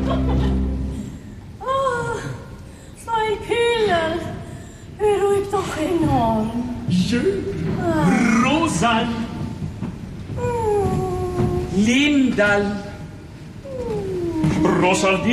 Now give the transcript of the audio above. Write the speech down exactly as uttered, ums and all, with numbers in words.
Ah, sai Kühler, beruhigt doch enorm. Schön. Ah. Rosal. Mm. Lindal. Mm. Rosal